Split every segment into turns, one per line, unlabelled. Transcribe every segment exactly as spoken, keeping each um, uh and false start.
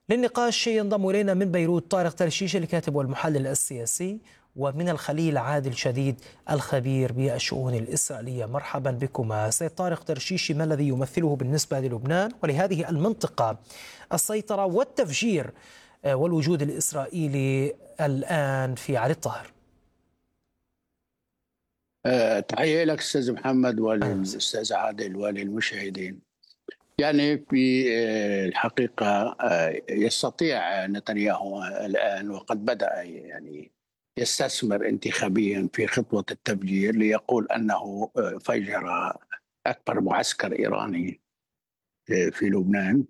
للنقاش ينضم إلينا من بيروت طارق ترشيش الكاتب والمحلل السياسي، ومن الخليل عادل شديد الخبير بالشؤون الإسرائيلية. مرحبا بكما. سيد طارق ترشيشي، ما الذي يمثله بالنسبة للبنان ولهذه المنطقة السيطرة والتفجير والوجود الإسرائيلي الآن في علي الطاهر؟
أه تحية لك أستاذ محمد وللأستاذ عادل وللمشاهدين. يعني في الحقيقة يستطيع نتنياهو الآن، وقد بدأ يعني يستثمر انتخابيا في خطوة التفجير، ليقول أنه فجر أكبر معسكر إيراني في لبنان،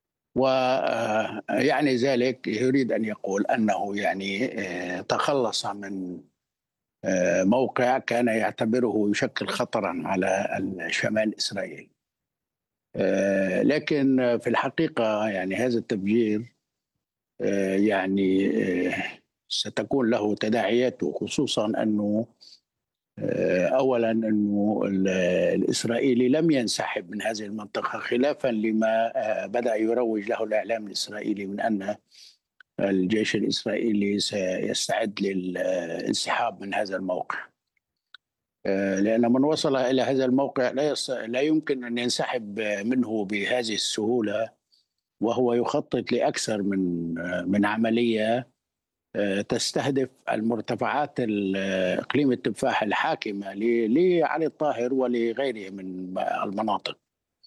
ويعني ذلك يريد أن يقول أنه يعني تخلص من موقع كان يعتبره يشكل خطرا على شمال إسرائيل. لكن في الحقيقة يعني هذا التفجير يعني ستكون له تداعياته، خصوصا أنه أولا أنه الإسرائيلي لم ينسحب من هذه المنطقة، خلافا لما بدأ يروج له الإعلام الإسرائيلي من أن الجيش الإسرائيلي سيستعد للانسحاب من هذا الموقع، لأن من وصل إلى هذا الموقع لا, يص... لا يمكن أن ينسحب منه بهذه السهولة، وهو يخطط لأكثر من من عملية تستهدف المرتفعات إقليم التفاح الحاكمة لعلي الطاهر ولغيره من المناطق.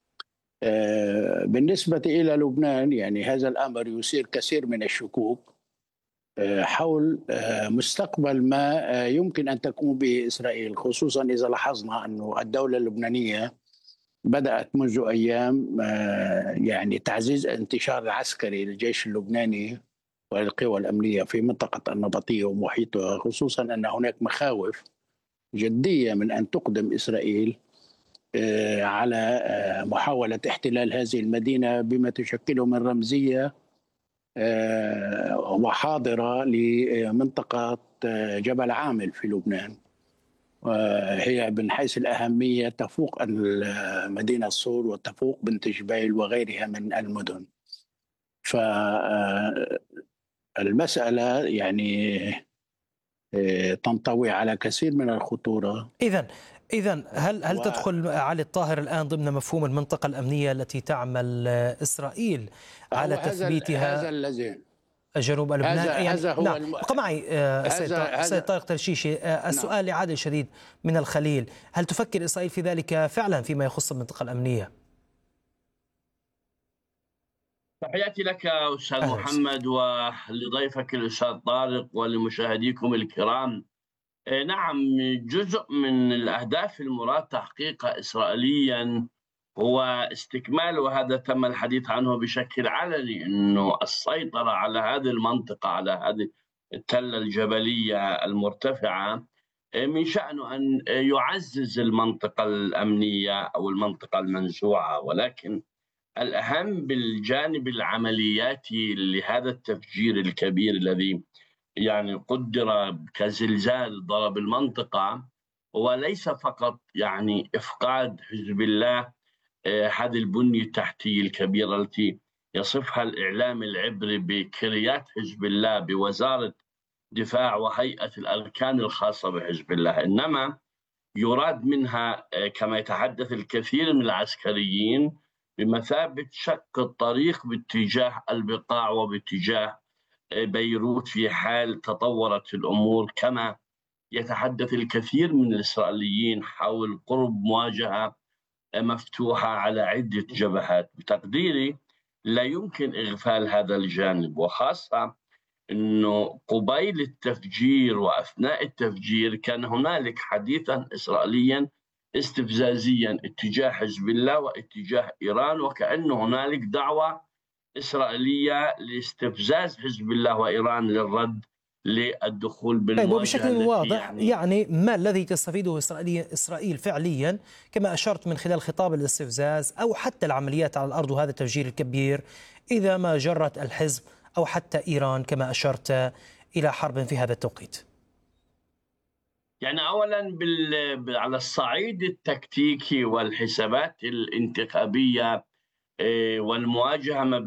بالنسبة إلى لبنان يعني هذا الأمر يثير كثير من الشكوك حول مستقبل ما يمكن أن تقوم به إسرائيل، خصوصا إذا لاحظنا أن الدولة اللبنانية بدأت منذ أيام يعني تعزيز الانتشار العسكري للجيش اللبناني والقوى الأمنية في منطقة النبطية ومحيطها، خصوصا أن هناك مخاوف جدية من أن تقدم إسرائيل على محاولة احتلال هذه المدينة بما تشكله من رمزية وحاضرة لمنطقة جبل عامل في لبنان، هي من حيث الأهمية تفوق مدينة صور وتفوق بنت جبيل وغيرها من المدن. فالمسألة يعني تنطوي على كثير من الخطورة.
إذن إذن هل هل و... تدخل علي الطاهر الآن ضمن مفهوم المنطقة الأمنية التي تعمل إسرائيل على تثبيتها؟
هذا الذي
جنوب لبنان
هذا
يعني.
هذا هو
نعم.
الم...
ابقى معي سيد طارق ترشيشي. السؤال نعم. لعادل شديد من الخليل، هل تفكر إسرائيل في ذلك فعلا فيما يخص المنطقة الأمنية؟
تحياتي لك أستاذ محمد ولضيفك الأستاذ طارق ولمشاهديكم الكرام. نعم، جزء من الأهداف المراد تحقيقها إسرائيليا هو استكمال، وهذا تم الحديث عنه بشكل علني، أنه السيطرة على هذه المنطقة، على هذه التلة الجبلية المرتفعة، من شأنه أن يعزز المنطقة الأمنية أو المنطقة المنزوعة. ولكن الأهم بالجانب العملياتي لهذا التفجير الكبير الذي يعني قدر كزلزال ضرب المنطقة، وليس فقط يعني إفقاد حزب الله هذه البنية التحتية الكبيرة التي يصفها الإعلام العبري بكريات حزب الله بوزارة دفاع وهيئة الأركان الخاصة بحزب الله، إنما يراد منها كما يتحدث الكثير من العسكريين بمثابة شق الطريق باتجاه البقاع وباتجاه بيروت في حال تطورت الأمور، كما يتحدث الكثير من الإسرائيليين حول قرب مواجهة مفتوحة على عدة جبهات. بتقديري لا يمكن إغفال هذا الجانب، وخاصة أنه قبيل التفجير وأثناء التفجير كان هنالك حديثا إسرائيليا استفزازيا اتجاه حزب الله واتجاه إيران، وكأن هنالك دعوة إسرائيلية لاستفزاز حزب الله وإيران للرد للدخول بالمواجهة.
وبشكل واضح يعني, يعني ما الذي تستفيده إسرائيل, إسرائيل فعليا كما أشرت من خلال خطاب الاستفزاز أو حتى العمليات على الأرض وهذا التفجير الكبير، إذا ما جرت الحزب أو حتى إيران كما أشرت إلى حرب في هذا التوقيت؟
يعني أولا بال... على الصعيد التكتيكي والحسابات الانتخابية والمواجهة ما